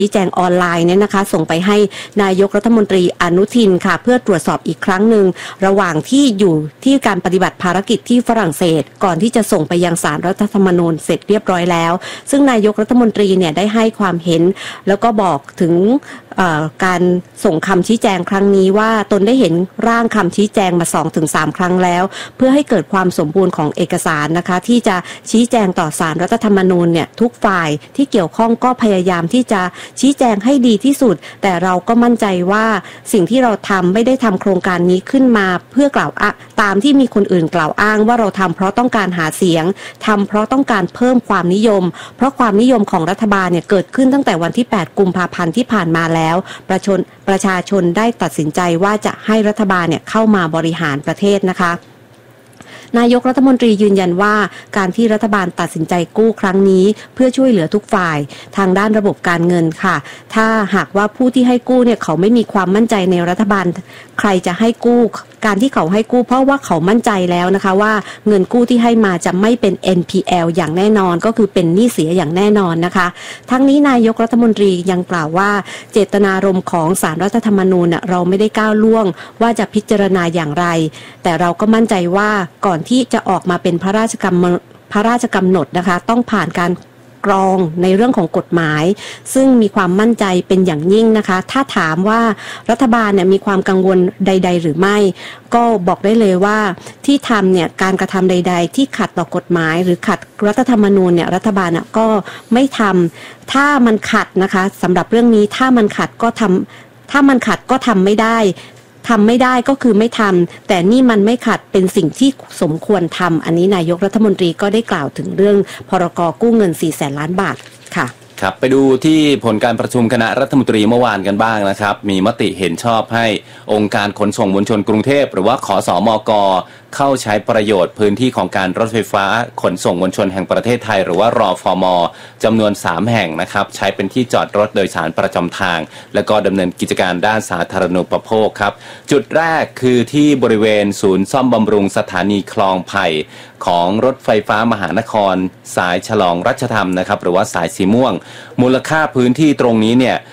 ชี้แจงออนไลน์เนี่ยนะคะส่งไปให้นายกรัฐมนตรีอนุทินค่ะเพื่อตรวจสอบอีกครั้งหนึ่งระหว่างที่อยู่ที่การปฏิบัติภารกิจที่ฝรั่งเศสก่อนที่จะส่งไปยังศาลรัฐธรรมนูญเสร็จเรียบร้อยแล้วซึ่งนายกรัฐมนตรีเนี่ยได้ให้ความเห็นแล้วก็บอกถึงการส่งคำชี้แจงครั้งนี้ว่าตนได้เห็นร่างคำชี้แจงมา 2-3 ครั้งแล้วเพื่อให้เกิดความสมบูรณ์ของเอกสารนะคะที่จะชี้แจงต่อศาลรัฐธรรมนูญเนี่ยทุกฝ่ายที่เกี่ยวข้องก็พยายามที่จะชี้แจงให้ดีที่สุดแต่เราก็มั่นใจว่าสิ่งที่เราทำไม่ได้ทำโครงการนี้ขึ้นมาเพื่อกล่าวตามที่มีคนอื่นกล่าวอ้างว่าเราทำเพราะต้องการหาเสียงทำเพราะต้องการเพิ่มความนิยมเพราะความนิยมของรัฐบาลเนี่ยเกิดขึ้นตั้งแต่วันที่ 8 กุมภาพันธ์ที่ผ่านมาแล้วประชาชนได้ตัดสินใจว่าจะให้รัฐบาลเนี่ยเข้ามาบริหารประเทศนะคะนายกรัฐมนตรียืนยันว่าการที่รัฐบาลตัดสินใจกู้ครั้งนี้เพื่อช่วยเหลือทุกฝ่ายทางด้านระบบการเงินค่ะถ้าหากว่าผู้ที่ให้กู้เนี่ยเขาไม่มีความมั่นใจในรัฐบาลใครจะให้กู้การที่เขาให้กู้เพราะว่าเขามั่นใจแล้วนะคะว่าเงินกู้ที่ให้มาจะไม่เป็น NPL อย่างแน่นอนก็คือเป็นหนี้เสียอย่างแน่นอนนะคะทั้งนี้นายกรัฐมนตรียังกล่าวว่าเจตนารมณ์ของศาลรัฐธรรมนูญเราไม่ได้ก้าวล่วงว่าจะพิจารณาอย่างไรแต่เราก็มั่นใจว่าก่อนที่จะออกมาเป็นพระราชกำหนดนะคะต้องผ่านการกรองในเรื่องของกฎหมายซึ่งมีความมั่นใจเป็นอย่างยิ่งนะคะถ้าถามว่ารัฐบาลเนี่ยมีความกังวลใดๆหรือไม่ก็บอกได้เลยว่าที่ทำเนี่ยการกระทำใดๆที่ขัดต่อกฎหมายหรือขัดรัฐธรรมนูญเนี่ยรัฐบาลก็ไม่ทำถ้ามันขัดนะคะสำหรับเรื่องนี้ถ้ามันขัดก็ทำไม่ได้ก็คือไม่ทำแต่นี่มันไม่ขัดเป็นสิ่งที่สมควรทำอันนี้นายกรัฐมนตรีก็ได้กล่าวถึงเรื่องพรก.กู้เงิน 400,000 ล้านบาทค่ะครับไปดูที่ผลการประชุมคณะรัฐมนตรีเมื่อวานกันบ้างนะครับมีมติเห็นชอบให้องค์การขนส่งมวลชนกรุงเทพหรือว่าขสมก.เข้าใช้ประโยชน์พื้นที่ของการรถไฟฟ้าขนส่งมวลชนแห่งประเทศไทยหรือว่ารฟม.จำนวน3แห่งนะครับใช้เป็นที่จอดรถโดยสารประจำทางและก็ดำเนินกิจการด้านสาธารณูปโภคครับจุดแรกคือที่บริเวณศูนย์ซ่อมบำรุงสถานีคลองไผ่ของรถไฟฟ้ามหานครสายฉลองรัชธรรมนะครับหรือว่าสายสีม่วงมูลค่าพื้นที่ตรงนี้เนี่ย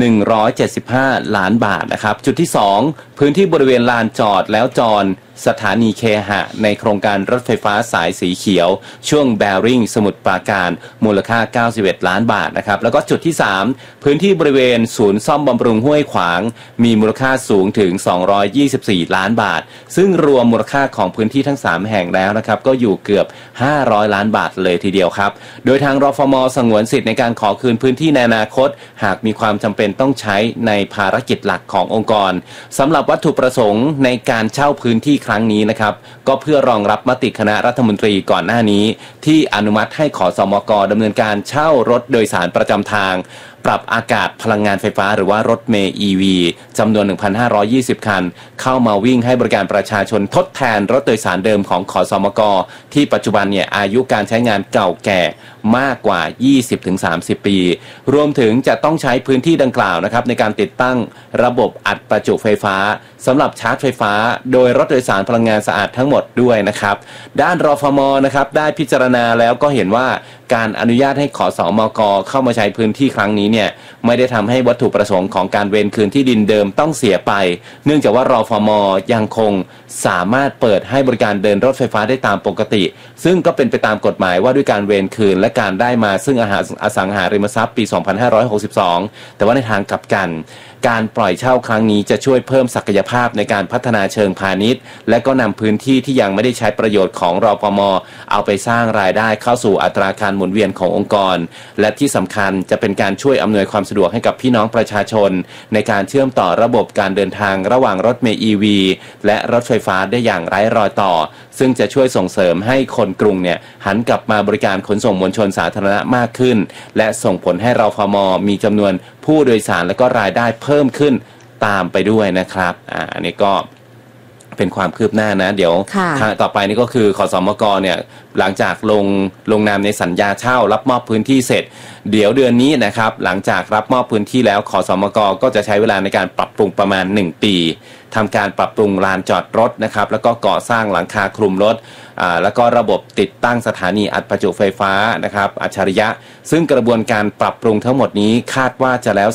175 ล้านบาทนะครับจุดที่2พื้นที่บริเวณลานจอดแล้วจอดสถานีเคหะในโครงการรถไฟฟ้าสายสีเขียวช่วงแบริ่งสมุทรปราการมูลค่า91ล้านบาทนะครับแล้วก็จุดที่3พื้นที่บริเวณศูนย์ซ่อมบำรุงห้วยขวางมีมูลค่าสูงถึง224ล้านบาทซึ่งรวมมูลค่าของพื้นที่ทั้ง3แห่งแล้วนะครับก็อยู่เกือบ500ล้านบาทเลยทีเดียวครับโดยทางรฟม.สงวนสิทธิ์ในการขอคืนพื้นที่ในอนาคตหากมีความจำเป็นต้องใช้ในภารกิจหลักขององค์กรสำหรับวัตถุประสงค์ในการเช่าพื้นที่ครั้งนี้นะครับก็เพื่อรองรับมติคณะรัฐมนตรีก่อนหน้านี้ที่อนุมัติให้ขสมก.ดำเนินการเช่ารถโดยสารประจำทางปรับอากาศพลังงานไฟฟ้าหรือว่ารถเมล์ EV จำนวน 1,520 คันเข้ามาวิ่งให้บริการประชาชนทดแทนรถโดยสารเดิมของขสมก.ที่ปัจจุบันเนี่ยอายุการใช้งานเก่าแก่มากกว่า 20-30 ปีรวมถึงจะต้องใช้พื้นที่ดังกล่าวนะครับในการติดตั้งระบบอัดประจุไฟฟ้าสำหรับชาร์จไฟฟ้าโดยรถโดยสารพลังงานสะอาดทั้งหมดด้วยนะครับด้านรฟม.นะครับได้พิจารณาแล้วก็เห็นว่าการอนุญาตให้ขสมก.เข้ามาใช้พื้นที่ครั้งนี้เนี่ยไม่ได้ทำให้วัตถุประสงค์ของการเวรคืนที่ดินเดิมต้องเสียไปเนื่องจากว่ารฟม.ยังคงสามารถเปิดให้บริการเดินรถไฟฟ้าได้ตามปกติซึ่งก็เป็นไปตามกฎหมายว่าด้วยการเวรคืนและการได้มาซึ่งอสังหาริมทรัพย์ปี 2562 แต่ว่าในทางกลับกันการปล่อยเช่าครั้งนี้จะช่วยเพิ่มศักยภาพในการพัฒนาเชิงพาณิชย์และก็นำพื้นที่ที่ยังไม่ได้ใช้ประโยชน์ของรฟม.เอาไปสร้างรายได้เข้าสู่อัตราการหมุนเวียนขององค์กรและที่สำคัญจะเป็นการช่วยอำนวยความสะดวกให้กับพี่น้องประชาชนในการเชื่อมต่อระบบการเดินทางระหว่างรถเมล์ EV และรถไฟฟ้าได้อย่างไร้รอยต่อซึ่งจะช่วยส่งเสริมให้คนกรุงเนี่ยหันกลับมาบริการขนส่งมวลชนสาธารณะมากขึ้นและส่งผลให้รฟม.มีจำนวนผู้โดยสารและก็รายได้เพิ่มขึ้นตามไปด้วยนะครับอันนี้ก็เป็นความคืบหน้านะเดี๋ยวต่อไปนี่ก็คือขสมกเนี่ยหลังจากลงนามในสัญญาเช่ารับมอบพื้นที่เสร็จเดี๋ยวเดือนนี้นะครับหลังจากรับมอบพื้นที่แล้วขสมกก็จะใช้เวลาในการปรับปรุงประมาณ1 ปีทำการปรับปรุงลานจอดรถนะครับแล้วก็ก่อสร้างหลังคาคลุมรถแล้วก็ระบบติดตั้งสถานีอัดประจุไฟฟ้านะครับอัจฉริยะซึ่งกระบวนการปรับปรุงทั้งหมดนี้คาดว่าจะแล้ว